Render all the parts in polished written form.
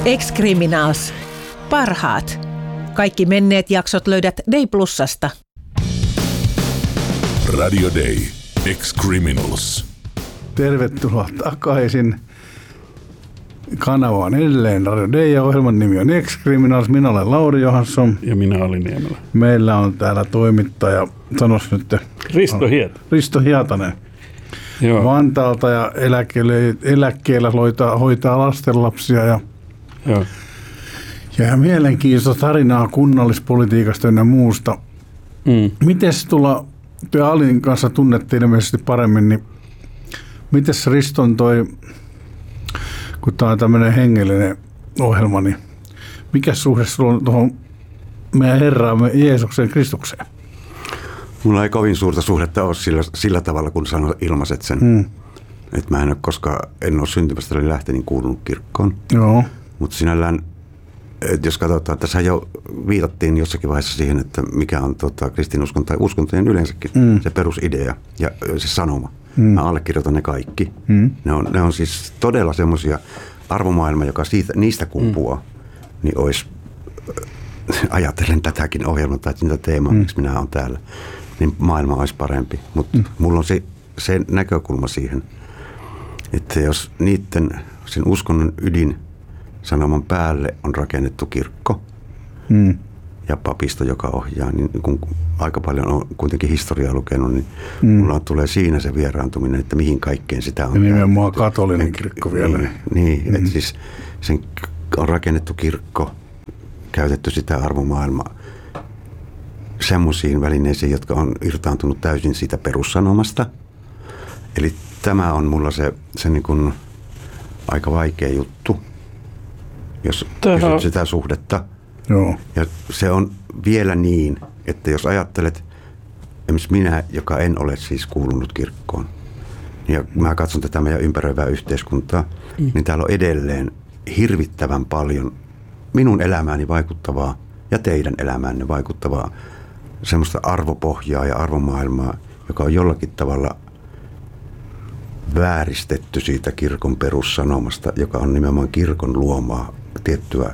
Ex-Criminals. Parhaat. Kaikki menneet jaksot löydät Day Plusasta. Radio Day. Ex-Criminals. Tervetuloa takaisin. Kanava on edelleen Radio Day ja ohjelman nimi on Ex-Criminals. Minä olen Lauri Johansson. Ja minä olin Niemelä. Meillä on täällä toimittaja, sanos nyt. Risto Hietanen. Joo. Vantaalta ja eläkkeellä hoitaa lastenlapsia ja mielenkiintoista tarinaa kunnallispolitiikasta ja muusta. Mites te Alin kanssa tunnettiin ilmeisesti paremmin, niin mites Riston kun tämä on tämmöinen hengellinen ohjelma, niin mikä suhde sulla on tuohon meidän Herraamme Jeesuksen Kristukseen? Mulla ei kovin suurta suhdetta ole sillä tavalla, kun ilmaiset sen. Että mä en ole syntymästä lähtenyt kuulunut kirkkoon. Joo. Mutta sinällään, että jos katsotaan, tässä jo viitattiin jossakin vaiheessa siihen, että mikä on kristinuskon tai uskontojen yleensäkin se perusidea ja se sanoma. Mä allekirjoitan ne kaikki. Ne on siis todella semmoisia arvomaailma, joka niistä kumpuaa, niin olisi, ajatellen tätäkin ohjelmaa tai sitä teemaa, miksi minä olen täällä, niin maailma olisi parempi. Mutta mulla on se näkökulma siihen, että jos sen uskonnon ydin sanoman päälle on rakennettu kirkko ja papisto, joka ohjaa, niin kun aika paljon on kuitenkin historiaa lukenut, niin mulla tulee siinä se vieraantuminen, että mihin kaikkeen sitä on. Ja nimenomaan katolinen kirkko vielä. Niin, että siis sen on rakennettu kirkko, käytetty sitä arvomaailmaa semmoisiin välineisiin, jotka on irtaantunut täysin siitä perussanomasta. Eli tämä on mulla se niin kuin aika vaikea juttu, jos kysyt sitä suhdetta. Joo. Ja se on vielä niin, että jos ajattelet, esimerkiksi minä, joka en ole siis kuulunut kirkkoon, ja mä katson tätä meidän ympäröivää yhteiskuntaa, niin täällä on edelleen hirvittävän paljon minun elämääni vaikuttavaa ja teidän elämäänne vaikuttavaa semmoista arvopohjaa ja arvomaailmaa, joka on jollakin tavalla vääristetty siitä kirkon perussanomasta, joka on nimenomaan kirkon luomaa tiettyä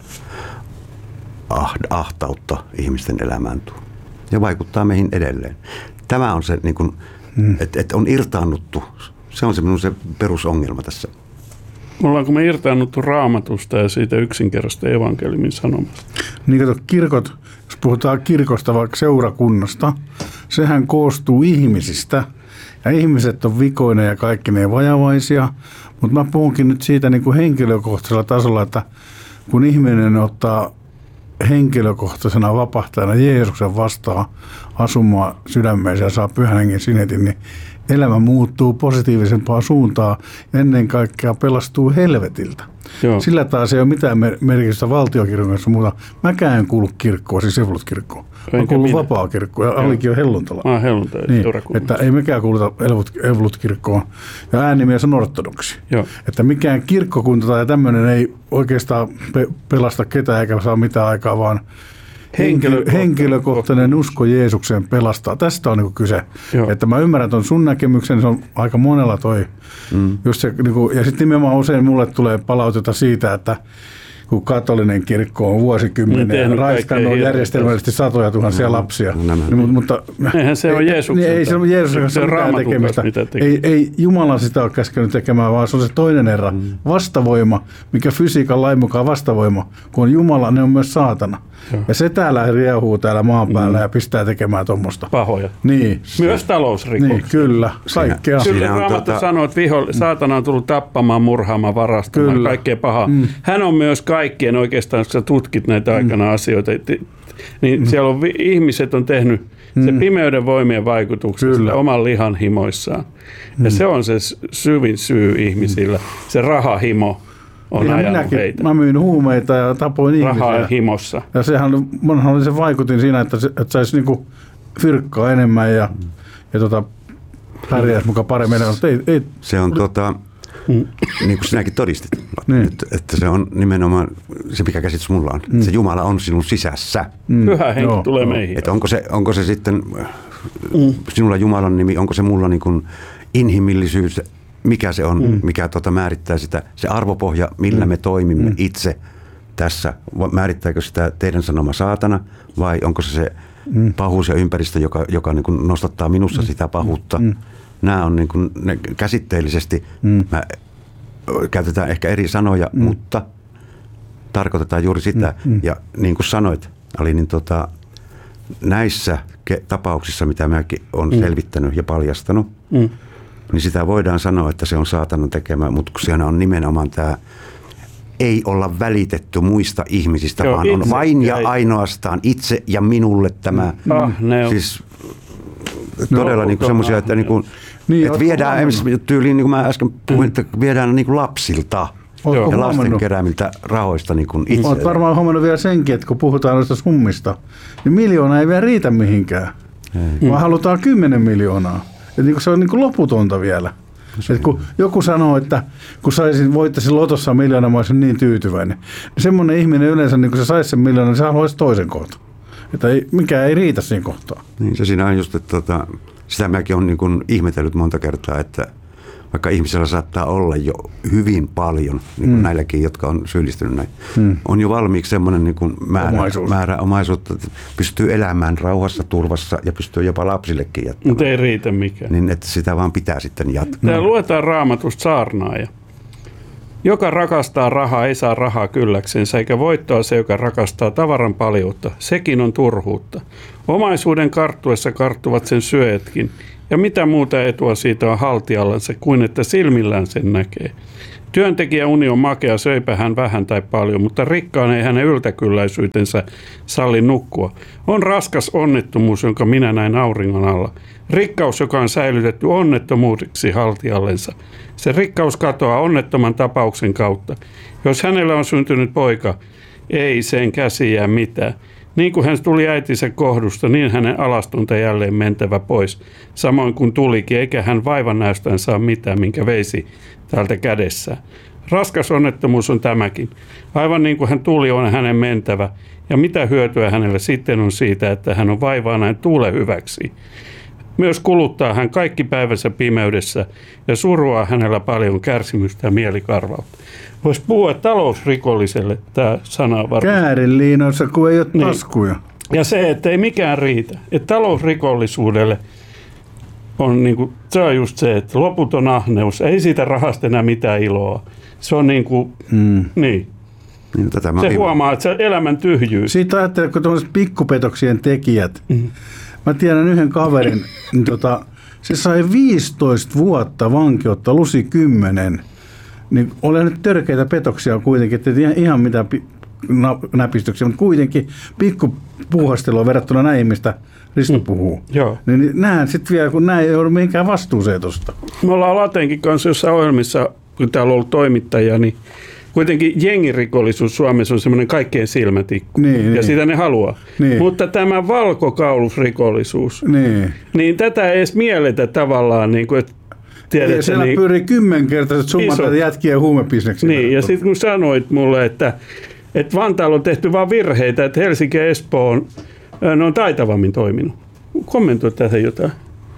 ahtautta ihmisten elämään ja vaikuttaa meihin edelleen. Tämä on se, niin kuin, että on irtaannuttu. Se on se perusongelma tässä. Ollaanko me irtaannuttu Raamatusta ja siitä yksinkertaisesta evankeliumin sanomasta? Niin kato, kirkot, jos puhutaan kirkosta vaikka seurakunnasta, sehän koostuu ihmisistä. Ja ihmiset on vikoina ja kaikki ne vajavaisia. Mutta mä puhunkin nyt siitä niin kuin henkilökohtaisella tasolla, että kun ihminen ottaa henkilökohtaisena vapahtajana Jeesuksen vastaan asumaan sydämeensä ja saa Pyhän Hengen sinetin, niin elämä muuttuu positiivisempaan suuntaan ja ennen kaikkea pelastuu helvetiltä. Joo. Sillä taas ei ole mitään merkitystä valtiokirkon kanssa muuta. Mäkään en kuulu kirkkoon, siis evankelikirkkoon. Mä kuulun vapaa-kirkkoon ja Alikin on helluntala. Mä oon helluntala. Niin, että ei mekään kuuluta evankelikirkkoon. Ja äänimies on ortodoksi. Joo. Että mikään kirkkokunta tai tämmöinen ei oikeastaan pelasta ketään eikä saa mitään aikaa, vaan henkilökohtainen usko Jeesukseen pelastaa. Tästä on niin kyse. Joo. Että mä ymmärrän ton sun näkemyksen, se on aika monella toi. Just se, niin kuin, ja sitten nimenomaan usein mulle tulee palautetta siitä, että kun katolinen kirkko on vuosikymmenen raiskannut järjestelmällisesti satoja tuhansia lapsia. Mutta eihän se ole Jeesuksen. Ei se ole Jeesuksen kanssa mitään tekemistä. Ei Jumala sitä ole käskenyt tekemään, vaan se on se toinen erä. Vastavoima, mikä fysiikan lain mukaan vastavoima. Kun on Jumala, ne on myös saatana. Joo. Ja se täällä riehuu täällä maan päällä ja pistää tekemään tuommoista. Pahoja. Niin. Myös talousrikoksia. Niin, kyllä. Kaikkea. Kyllä Raamattu sanoo, että saatana on tullut tappamaan, murhaamaan, varastamaan, kaikkea pahaa. Hän on myös kaikkien oikeastaan, kun sä tutkit näitä aikana asioita, niin siellä on ihmiset on tehnyt se pimeyden voimien vaikutuksesta oman lihan himoissaan. Ja se on se syvin syy ihmisillä, se rahahimo. Mä myin huumeita ja tapoin ihmisiä. Rahaa himossa. Ja sehän oli se vaikutin siinä, että saisi niinku fyrkkaa enemmän ja pärjäisi mukaan paremmin. Se on niin kuin sinäkin todistit, että se on nimenomaan se, mikä käsitys mulla on. Se Jumala on sinun sisässä. Pyhä henki tulee meihin. Että onko se sitten sinulla Jumalan nimi, onko se mulla niin kuin inhimillisyys, mikä se on, mikä määrittää sitä, se arvopohja, millä me toimimme itse tässä? Määrittääkö sitä teidän sanoma saatana vai onko se pahuus ja ympäristö, joka niin kuin nostattaa minussa sitä pahuutta? Nämä on niin kuin, ne käsitteellisesti, käytetään ehkä eri sanoja, mutta tarkoitetaan juuri sitä. Ja niin kuin sanoit, Ali, niin näissä tapauksissa, mitä mäkin olen selvittänyt ja paljastanut, niin sitä voidaan sanoa, että se on saatanan tekemä, mutta kun siinä on nimenomaan tämä ei olla välitetty muista ihmisistä, joo, vaan on vain ja ainoastaan itse ja minulle tämä. Siis todella niin semmoisia, että, niin kuin, että viedään tyyliin, niin kuin mä äsken puhuin, että viedään niin kuin lapsilta. Ja lasten keräämiltä rahoista niin kuin itse. Olet varmaan huomannut vielä senkin, että kun puhutaan noista summista, niin 1 miljoonaa ei vielä riitä mihinkään, vaan halutaan 10 miljoonaa. Et niin se on niin kuin loputonta vielä. Et kun joku sanoo, että kun voittaisin lotossa 1 miljoonaa, mä olisin niin tyytyväinen. Niin semmoinen ihminen yleensä, niin kun se saisi sen 1 miljoonaa, niin se haluaisi toisen kohta. Että mikään ei riitä siinä kohtaa. Niin se siinä on just, että sitä mäkin olen niin kuin ihmetellyt monta kertaa, että vaikka ihmisellä saattaa olla jo hyvin paljon, niin kuin näilläkin, jotka on syyllistynyt näin, on jo valmiiksi semmoinen niin kuin määrä omaisuutta, että pystyy elämään rauhassa, turvassa ja pystyy jopa lapsillekin jättämään. Mutta ei riitä mikään. Niin, että sitä vaan pitää sitten jatkaa. Tämä luetaan Raamatusta saarnaaja. Joka rakastaa rahaa, ei saa rahaa kylläksensä, eikä voittoa se, joka rakastaa tavaran paljoutta. Sekin on turhuutta. Omaisuuden karttuessa karttuvat sen syöjätkin. Ja mitä muuta etua siitä on haltijallansa kuin että silmillään sen näkee. Työntekijäuni on makea, söipä hän vähän tai paljon, mutta rikkaan ei hänen yltäkylläisyytensä salli nukkua. On raskas onnettomuus, jonka minä näin auringon alla. Rikkaus, joka on säilytetty onnettomuudeksi haltijallensa. Se rikkaus katoaa onnettoman tapauksen kautta. Jos hänellä on syntynyt poika, ei sen käsi jää mitään. Niin kuin hän tuli äitinsä kohdusta, niin hänen alastonta jälleen mentävä pois. Samoin kuin tulikin, eikä hän vaivan näystään saa mitään, minkä veisi täältä kädessään. Raskas onnettomuus on tämäkin. Aivan niin kuin hän tuli, on hänen mentävä. Ja mitä hyötyä hänelle sitten on siitä, että hän on vaivaa näin tuule hyväksi. Myös kuluttaa hän kaikki päivänsä pimeydessä ja surua hänellä paljon kärsimystä ja mielikarvautta. Voisi puhua talousrikolliselle tämä sana varmasti. Käärinliinoissa, kun ei ole taskuja. Ja se, että ei mikään riitä. Että talousrikollisuudelle on niinku, se on just se, että loputon ahneus. Ei siitä rahasta enää mitään iloa. Se on niin kuin, niin. Se huomaa, että se elämän tyhjyys. Siitä ajattelee, kun tuollaiset pikkupetoksien tekijät. Mä tiedän yhden kaverin, niin se sai 15 vuotta vankeutta, lusi 10. Niin olen nyt törkeitä petoksia kuitenkin, että ihan mitään näpistyksiä, mutta kuitenkin pikkupuuhastelua verrattuna näihin, mistä Risto puhuu. Niin näen sitten vielä, kun näin ei ole mihinkään vastuuseen tuosta. Me ollaan Latenkin kanssa jossain ohjelmissa, kun täällä on ollut toimittajia, niin kuitenkin jengirikollisuus Suomessa on semmoinen kaikkein silmätikku, ja sitä ne haluaa. Mutta tämä valkokaulusrikollisuus, niin tätä ei edes mielletä tavallaan, niin kuin, että tiedätkö, siellä niin, pyrii 10-kertaiset summat jätkiä ja huumebisneksiä. Niin, ja sitten kun sanoit mulle, että Vantaalla on tehty vain virheitä, että Helsinki ja Espoo on taitavammin toiminut. Kommentoi tähän jotain.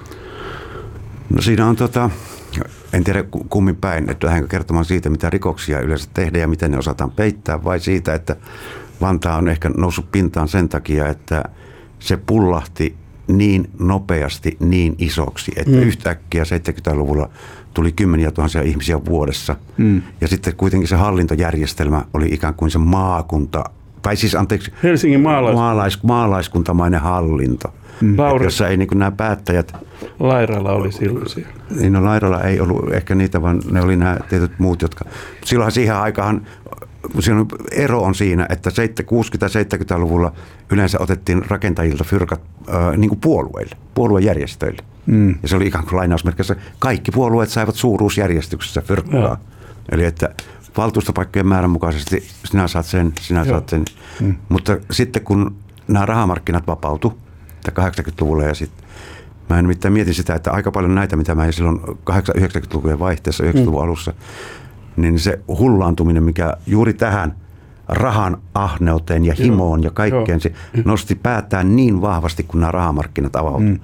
No siinä on en tiedä kummin päin, että lähdenkö kertomaan siitä, mitä rikoksia yleensä tehdään ja miten ne osataan peittää, vai siitä, että Vantaa on ehkä noussut pintaan sen takia, että se pullahti niin nopeasti niin isoksi, että yhtäkkiä 70-luvulla tuli 10 000 ihmisiä vuodessa. Ja sitten kuitenkin se hallintojärjestelmä oli ikään kuin se maakunta, tai siis anteeksi, Helsingin maalaiskuntamainen hallinto, jossa ei niin kuin nämä päättäjät. Lairala oli silloin siellä. Niin, no Lairala ei ollut ehkä niitä, vaan ne oli nämä tietyt muut, jotka. Silloinhan siihen aikaan, siinä ero on siinä, että 60-70-luvulla yleensä otettiin rakentajilta fyrkat niin kuin puolueille, puoluejärjestöille. Ja se oli ikään kuin lainausmerkissä. Kaikki puolueet saivat suuruusjärjestyksessä fyrkkaa. Eli että valtuustopaikkojen määrän mukaisesti sinä saat sen. Mutta sitten kun nämä rahamarkkinat vapautui 80-luvulla ja sitten mä nimittäin mietin sitä, että aika paljon näitä, mitä mä silloin 80-90-lukujen vaihteessa, 90-luvun alussa, niin se hullaantuminen, mikä juuri tähän rahan ahneuteen ja himoon ja kaikkeen, se nosti päätään niin vahvasti, kun nämä rahamarkkinat avautui.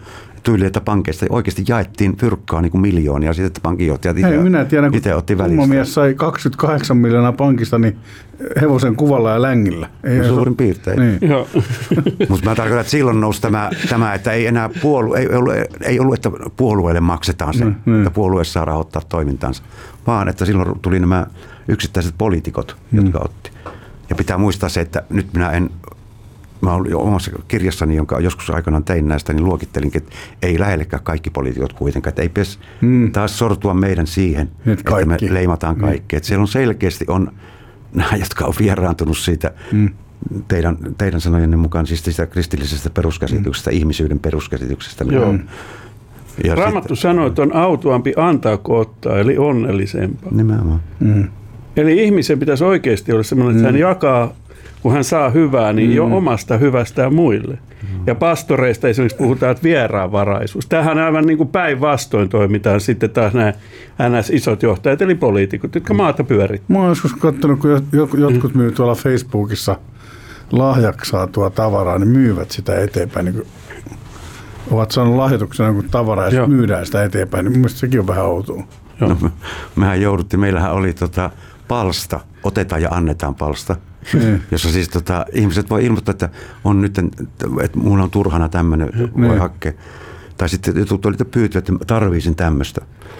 tyyli, että pankeista oikeasti jaettiin fyrkkaa niin kuin miljoonia, sitten että pankinjohtajat itse otti välistä. Kun mies sai 28 miljoonaa pankista, niin hevosen kuvalla ja längillä. Suurin piirtein. Niin. Mutta mä tarkoitan, että silloin nousi tämä että ei enää ei ollut, että puolueelle maksetaan se, että puolue saa rahoittaa toimintansa, vaan että silloin tuli nämä yksittäiset poliitikot, jotka otti. Ja pitää muistaa se, että nyt mä olin jo omassa kirjassani, jonka joskus aikanaan tein näistä, niin luokittelinkin, että ei lähellekään kaikki poliitikot kuitenkaan. Että ei pitäisi taas sortua meidän siihen, että me leimataan kaikki. Että siellä on selkeästi nämä, jotka on vieraantunut siitä teidän sanojenne mukaan, siis sitä kristillisestä peruskäsityksestä, ihmisyyden peruskäsityksestä. Joo. Ja Raamattu sanoo, että on autuampi antaa kuin ottaa, eli onnellisempaa. Nimenomaan. Eli ihmisen pitäisi oikeasti olla sellainen, että hän jakaa, kun hän saa hyvää, niin jo omasta hyvästään muille. Ja pastoreista esimerkiksi puhutaan, että vieraanvaraisuus. Tämähän aivan niin kuin päinvastoin toimitaan sitten taas nämä NS-isot johtajat, eli poliitikot, jotka maata pyörittävät. Mä oon joskus katsonut, kun jotkut myy tuolla Facebookissa lahjaksi saatua tavaraa, niin myyvät sitä eteenpäin. Niin ovat saaneet lahjoituksena jonkun tavaraa ja myydään sitä eteenpäin, niin mun mielestä sekin on vähän outoa. No, meillähän oli palsta, otetaan ja annetaan palsta, jossa siis ihmiset voi ilmoittaa, että on nyt, että mulla on turhana tämmöinen, voi hakea. Tai sitten jotkut oli pyytyä, että tarviisin tämmöistä.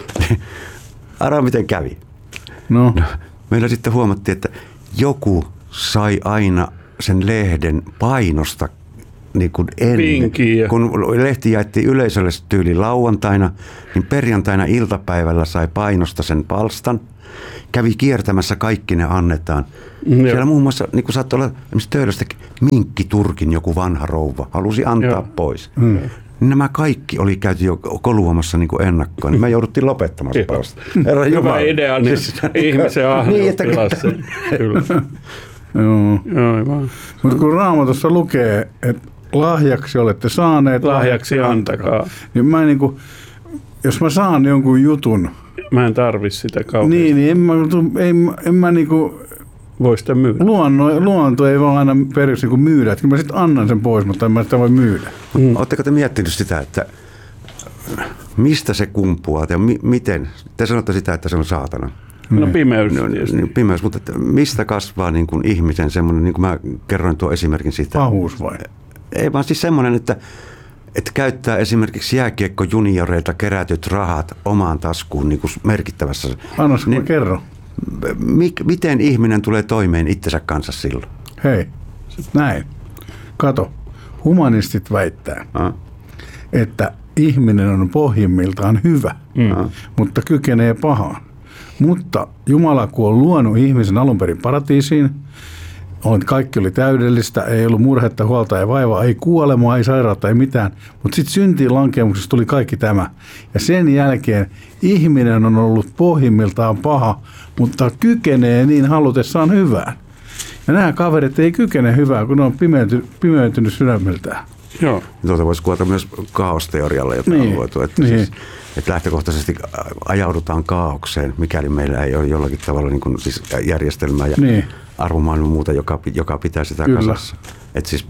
Arvaa miten kävi. No. Meillä sitten huomattiin, että joku sai aina sen lehden painosta niin kuin ennen. Pinkiä. Kun lehti jaettiin yleisölle tyyli lauantaina, niin perjantaina iltapäivällä sai painosta sen palstan. Kävi kiertämässä, kaikki ne annetaan. Siellä muun muassa, niin kuin saattoi olla esimerkiksi Töölöstäkin, Minkki-Turkin joku vanha rouva halusi antaa pois. Niin nämä kaikki oli käyty jo koluamassa niin kuin ennakkoon. Niin me jouduttiin lopettamaan se palsta. Hyvä idea, niin ihmisen ahneus pilasi sen. Mutta kun Raamatussa lukee, että lahjaksi olette saaneet, lahjaksi antakaa. Niin mä niin kuin, jos mä saan jonkun jutun, mä en tarvitse sitä kauheasti. Niin en mä niinku voi sitä myydä. Luonto ei vaan aina periaatteessa niin myydä. Että mä sitten annan sen pois, mutta en mä sitä voi myydä. Oletteko te miettinyt sitä, että mistä se kumpuaa? Ja miten? Te sanotte sitä, että se on saatana. No pimeys. Pimeys, mutta että mistä kasvaa niin kuin ihmisen semmoinen, niin kuin mä kerroin tuon esimerkin siitä. Pahuus vai? Ei vaan siis semmoinen, että käyttää esimerkiksi jääkiekko-junioreilta kerätyt rahat omaan taskuun niin kuin merkittävässä. Annas, niin, kerro. Miten ihminen tulee toimeen itsensä kanssa silloin? Hei, näin. Kato, humanistit väittää, että ihminen on pohjimmiltaan hyvä, mutta kykenee pahaan. Mutta Jumala, kun on luonut ihmisen alun perin paratiisiin, kaikki oli täydellistä, ei ollut murhetta, huolta, ei vaivaa, ei kuolemaa, ei sairautta, ei mitään. Mutta sitten syntiin lankemuksessa tuli kaikki tämä. Ja sen jälkeen ihminen on ollut pohjimmiltaan paha, mutta kykenee niin halutessaan hyvään. Ja nämä kaverit ei kykene hyvään, kun ne on pimeytynyt sydämeltään. Joo. Tuota voisi kuvata myös kaosteorialle, jota on luotu. Että lähtökohtaisesti ajaudutaan kaaukseen, mikäli meillä ei ole jollakin tavalla niin kuin siis järjestelmää ja arvomaailma muuta, joka pitää sitä kasassa. Että siis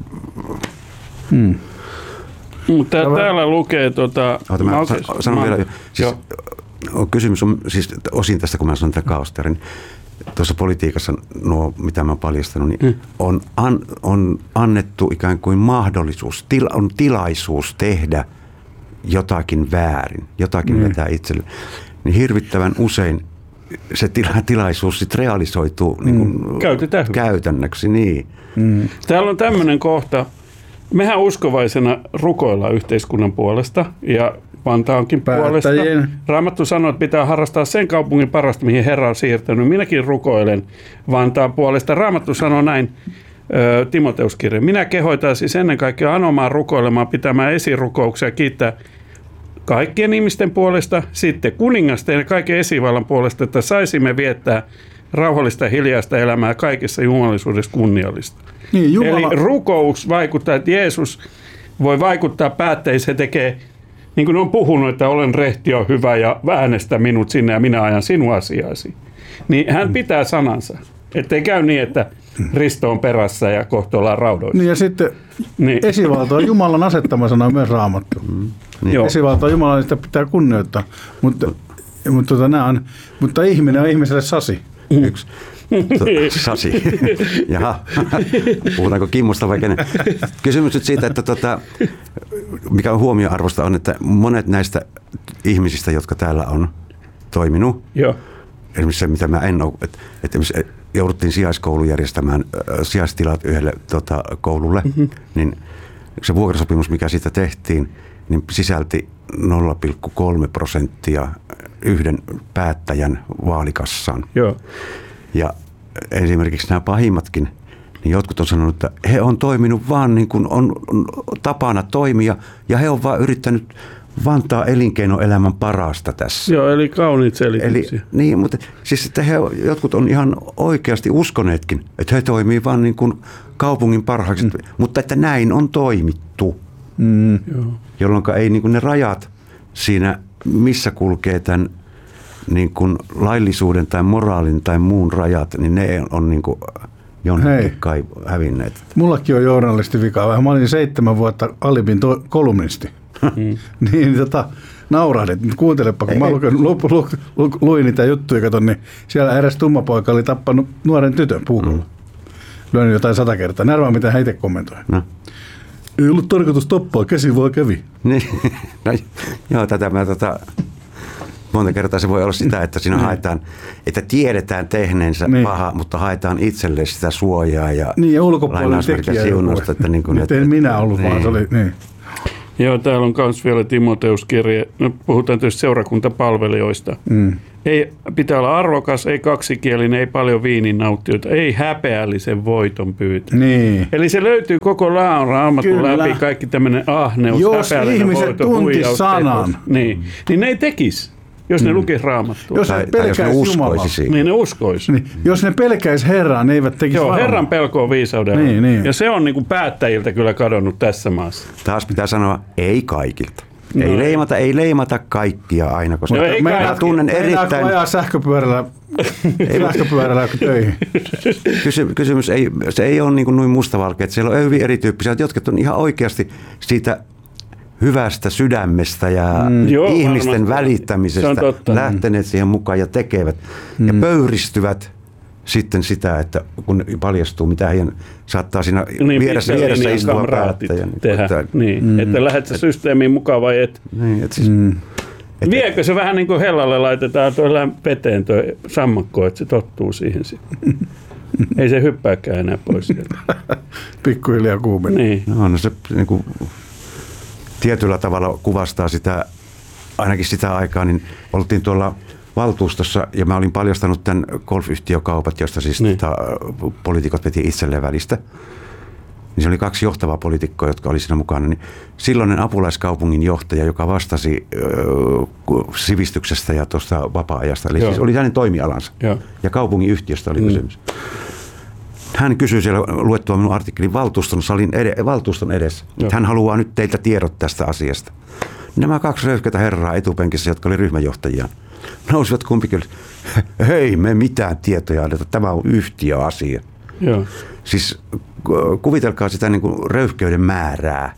mutta täällä lukee sanon vielä, siis, kysymys on siis osin tästä, kun mä sanon tätä kaosteoria, tuossa politiikassa nuo, mitä mä oon paljastanut, niin on annettu ikään kuin mahdollisuus, on tilaisuus tehdä jotakin väärin, jotakin vetää itselle. Niin hirvittävän usein se tilaisuus sit realisoituu niin kuin käytännöksi. Niin. Täällä on tämmöinen kohta. Mehän uskovaisena rukoillaan yhteiskunnan puolesta ja Vantaankin puolesta. Raamattu sanoo, että pitää harrastaa sen kaupungin parasta, mihin Herra on siirtänyt. Minäkin rukoilen Vantaan puolesta. Raamattu sanoo näin, Timoteuskirja. Minä kehoitan siis ennen kaikkea anomaan rukoilemaan, pitämään esirukouksia, kiittää kaikkien ihmisten puolesta, sitten kuningasten ja kaiken esivallan puolesta, että saisimme viettää rauhallista ja hiljaista elämää kaikessa jumalisuudessa kunniallista. Niin, Eli rukous vaikuttaa, että Jeesus voi vaikuttaa päättäjissä, he tekee, niin kuin on puhunut, että olen rehti ja hyvä ja äänestä minut sinne ja minä ajan sinun asiasi. Niin hän pitää sanansa. Ettei käy niin, että Risto on perässä ja kohta ollaan raudoissa. Niin ja sitten esivalta on Jumalan asettama, sanoo myös Raamattu. Esivalta on Jumalan, sitä pitää kunnioittaa. Mutta ihminen on ihmiselle sasi. Yksi. Sasi. Jaha. Puhutaanko Kimmosta vai kenen? Kysymys nyt siitä, että mikä on huomioarvosta on, että monet näistä ihmisistä, jotka täällä on toiminut, esimerkiksi se, mitä mä en ole, että jouduttiin sijaiskoulu järjestämään sijaistilat yhdelle koululle, niin se vuokrasopimus, mikä siitä tehtiin, niin sisälti 0,3% yhden päättäjän vaalikassaan. Joo. Ja esimerkiksi nämä pahimmatkin, niin jotkut on sanonut, että he on toiminut vaan niin kuin on tapana toimia, ja he on vaan yrittänyt vantaa elinkeinoelämän parasta tässä. Joo, eli kauniit selityksiä. Niin, mutta siis että jotkut on ihan oikeasti uskoneetkin, että he toimii vaan niin kuin kaupungin parhaaksi, mutta että näin on toimittu. Jolloin ei niin kuin ne rajat siinä, missä kulkee tämän niin kuin laillisuuden tai moraalin tai muun rajat, niin ne on niin kuin jonnekin kai hävinneet. Mullakin on journalistivikaa vähän. Mä olin 7 vuotta Alibin kolumnisti. Niin naurahdit. Kuuntelepa, kun mä luin niitä juttuja, katon, niin siellä eräs tummapoika oli tappanut nuoren tytön puukolla. Löin jotain 100 kertaa. Närvää, mitä hän itse kommentoi. No. Ei ollut tarkoitus tappaa, käsi vaan kävi. Niin. No, joo, tätä mä monta kertaa se voi olla sitä, että siinä haetaan, että tiedetään tehneensä paha, mutta haetaan itselle sitä suojaa ja ulkopuolella tekijä siunosta. Että niin kuin, en minä ollut, vaan se oli niin. Joo, täällä on myös vielä Timoteuskirje. No, puhutaan tietysti seurakuntapalvelijoista. Ei, pitää olla arvokas, ei kaksikielinen, ei paljon viinin nauttijoita, ei häpeällisen voiton pyytä. Niin. Eli se löytyy koko Raamatun läpi, kaikki tämmöinen ahneus, jos häpeällinen voito, ihmiset tuntis sanan. Niin ne ei tekisi. Jos ne lukisi Raamattua. Jos ne pelkäisi Jumalaa. Niin ne uskoisi. Niin. Jos ne pelkäisi Herraa, ne eivät tekisi varmaa. Herran pelko on viisaudella. Niin. Ja se on niin kuin päättäjiltä kyllä kadonnut tässä maassa. Taas pitää sanoa, ei kaikilta. Ei leimata kaikkia aina, koska mä tunnen erittäin... ajaa sähköpyörällä töihin. Kysymys ei ole niin kuin noin mustavalkea. Siellä on hyvin erityyppisiä, jotka on ihan oikeasti siitä hyvästä sydämestä ja ihmisten välittämisestä lähteneet siihen mukaan ja tekevät. Ja pöyristyvät sitten sitä, että kun paljastuu, mitä heidän saattaa siinä vieressä istua päättäjä. Että lähdet sä systeemiin mukaan vai et? Niin, siis, viekö se vähän niin kuin hellalle laitetaan tuolla veteen tuo sammakko, että se tottuu siihen sitten. Ei se hyppääkään enää pois sieltä. Pikkuhiljaa kuumenee. Niin. No se niin kuin tietyllä tavalla kuvastaa sitä, ainakin sitä aikaa, niin oltiin tuolla valtuustossa ja mä olin paljastanut tämän golfyhtiökaupat, josta siis poliitikot veti itselleen välistä. Niin se oli 2 johtavaa poliitikkoa, jotka oli siinä mukana. Niin silloinen apulaiskaupungin johtaja, joka vastasi sivistyksestä ja tuosta vapaa-ajasta, eli siis oli hänen toimialansa. Ja kaupungin yhtiöstä oli kysymys. Hän kysyi siellä luettua minun artikkelin valtuuston edessä. Hän haluaa nyt teiltä tiedot tästä asiasta. Nämä 2 röyhkeitä herraa etupenkissä, jotka oli ryhmäjohtajia, nousivat kumpikin. Hei, me mitään tietoja anneta. Tämä on yhtiöasia. Joo. Siis kuvitelkaa sitä niin kuin röyhkeyden määrää.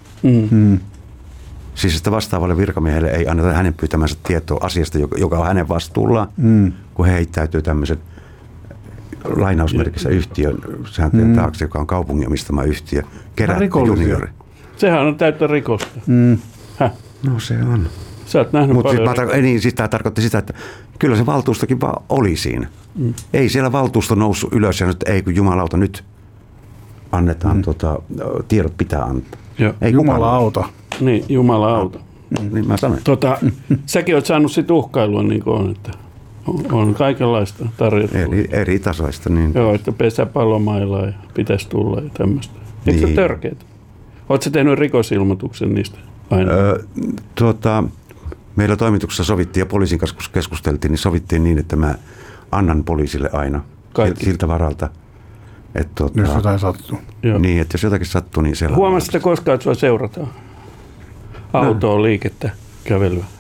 Siis että vastaavalle virkamiehelle ei anneta hänen pyytämänsä tietoa asiasta, joka on hänen vastuullaan, kun he heittäytyy tämmöisen lainausmerkissä yhtiön sääntöjen taakse, joka on kaupungin omistama yhtiö. Kerätty juniori. Sehän on täyttä rikosta. No se on. Sä oot nähnyt paljon. Siis tämä tarkoitti sitä, että kyllä se valtuustokin vaan oli siinä. Ei siellä valtuusto noussut ylös ja nyt ei kun jumalauta nyt annetaan tiedot pitää antaa. Ei Jumala auta. Niin, Jumala auta. Niin mä sanoin. Säkin oot saanut sit uhkailua niin kuin on, että on kaikenlaista tarjottua. Eri tasoista. Niin. Joo, että pesäpallomailaa ja pitäisi tulla ja tämmöistä. Eikö se ole törkeätä? Oletko sä tehnyt rikosilmoituksen niistä aina? Meillä toimituksessa sovittiin ja poliisin kanssa keskusteltiin, niin sovittiin niin, että mä annan poliisille aina siltä varalta. Että jos jotain sattuu. Niin, että jos jotakin sattuu, niin siellä... Huomasitko koskaan, että sua seurataan? Autoa, liikettä, kävelyä?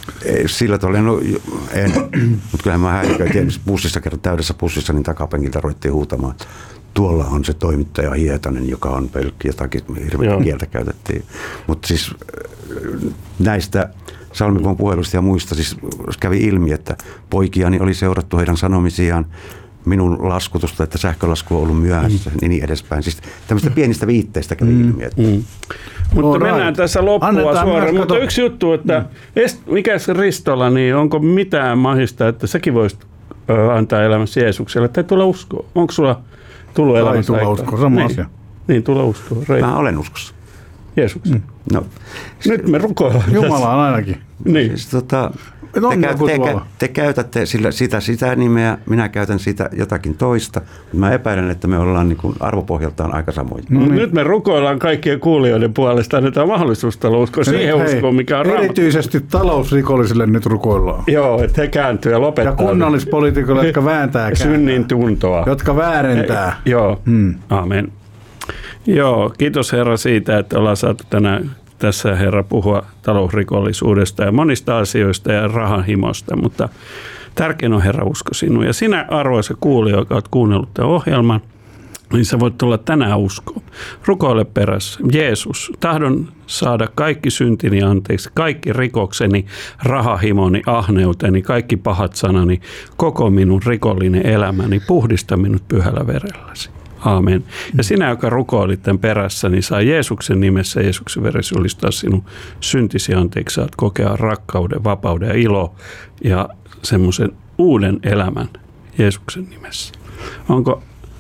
Sillä tavalla, no en, mutta kyllähän mä häiriköin bussissa, kerran täydessä bussissa, niin takapenkiltä ruvettiin huutamaan. Tuolla on se toimittaja Hietanen, joka on pelkki, jotakin hirveän kieltä käytettiin. Mutta siis näistä Salmikon puheluista ja muista siis kävi ilmi, että poikiani oli seurattu heidän sanomisiaan, minun laskutusta, että sähkölasku on ollut myöhässä, niin edespäin. Siis tämmöistä pienistä viitteistä kävi ilmi. Mutta mennään tässä loppua suoraan. Mutta yksi juttu, että mikä se Ristola, niin onko mitään mahista, että säkin voisit antaa elämässä Jeesukselle, tai tulla uskoa? Onko sulla tullut elämässä aikaa? Tulla uskoa, sama asia. Niin, tulla uskoa. Mä olen uskossa. Jeesuksen. No, nyt me rukoillaan. Jumalaan ainakin. Niin. Siis, te käytätte sitä nimeä, minä käytän sitä jotakin toista. Mä epäilen, että me ollaan niin kuin arvopohjaltaan aika samoja. No, nyt me rukoillaan kaikkien kuulijoiden puolesta. Annetaan mahdollisuus uskoa siihen uskoon, mikä on erityisesti talousrikollisille nyt rukoillaan. Joo, että he kääntyy ja lopettaa. Ja kunnallispoliitikoille, jotka vääntää synnin tuntoa. Jotka väärentää. Joo, amen. Joo, kiitos Herra siitä, että ollaan saatu tänään tässä Herra puhua talousrikollisuudesta ja monista asioista ja rahanhimosta, mutta tärkein on Herra usko sinua. Ja sinä, arvoisa kuulija, joka olet kuunnellut tämän ohjelman, niin sä voit tulla tänään uskoon. Rukoile perässä. Jeesus, tahdon saada kaikki syntini anteeksi, kaikki rikokseni, rahahimoni, ahneuteni, kaikki pahat sanani, koko minun rikollinen elämäni, puhdista minut pyhällä verelläsi. Aamen. Ja sinä, joka rukoilit tämän perässä, niin saa Jeesuksen nimessä Jeesuksen veressä julistaa sinun syntisi anteeksi. Saat kokea rakkauden, vapauden ja ilo ja semmoisen uuden elämän Jeesuksen nimessä. Onko,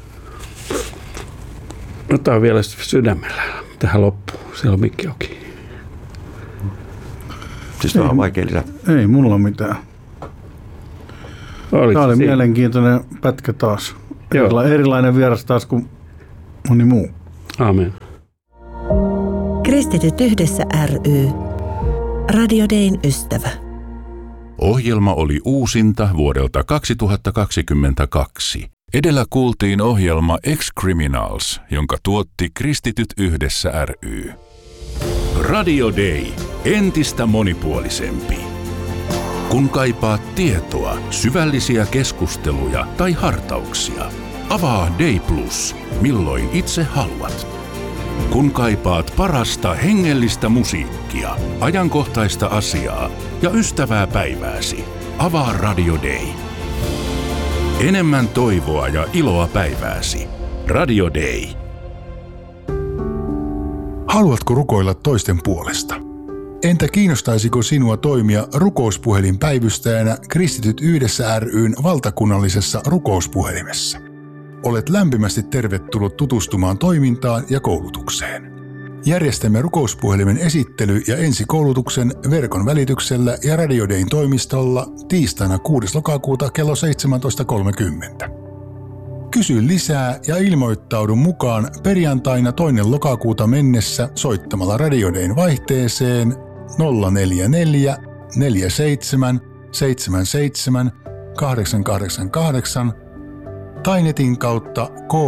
otetaan vielä sydämellä tähän loppuun. Siellä on mikki auki. Siis tämä on vaikea lisätä. Ei mulla mitään. Tämä oli mielenkiintoinen pätkä taas. Erilainen vieras taas kuin moni muu. Aamen. Kristityt yhdessä ry. Radio Dayn ystävä. Ohjelma oli uusinta vuodelta 2022. Edellä kuultiin ohjelma Ex-Criminals, jonka tuotti Kristityt yhdessä ry. Radio Day. Entistä monipuolisempi. Kun kaipaat tietoa, syvällisiä keskusteluja tai hartauksia, avaa Day Plus, milloin itse haluat. Kun kaipaat parasta hengellistä musiikkia, ajankohtaista asiaa ja ystävää päivääsi, avaa Radio Day. Enemmän toivoa ja iloa päivääsi. Radio Day. Haluatko rukoilla toisten puolesta? Entä kiinnostaisiko sinua toimia rukouspuhelinpäivystäjänä Kristityt yhdessä ry:n valtakunnallisessa rukouspuhelimessa? Olet lämpimästi tervetullut tutustumaan toimintaan ja koulutukseen. Järjestämme rukouspuhelimen esittely- ja ensikoulutuksen verkon välityksellä ja Radio Dayn toimistolla tiistaina 6. lokakuuta kello 17.30. Kysy lisää ja ilmoittaudu mukaan perjantaina 2. lokakuuta mennessä soittamalla Radio Dayn vaihteeseen 044 47 77 888 tai netin kautta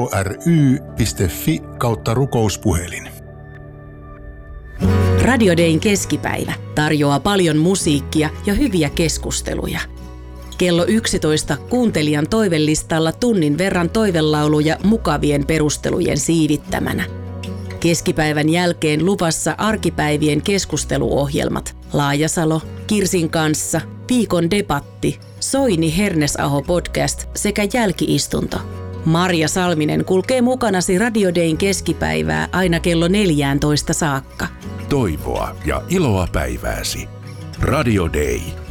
kry.fi/rukouspuhelin. Radio Dayn keskipäivä tarjoaa paljon musiikkia ja hyviä keskusteluja. Kello 11 kuuntelijan toivelistalla tunnin verran toivelauluja mukavien perustelujen siivittämänä. Keskipäivän jälkeen luvassa arkipäivien keskusteluohjelmat Laajasalo, Kirsin kanssa, Viikon debatti, Soini Hernesaho podcast sekä jälkiistunto. Marja Salminen kulkee mukanasi Radio Dayn keskipäivää aina kello 14 saakka. Toivoa ja iloa päivääsi. Radio Day.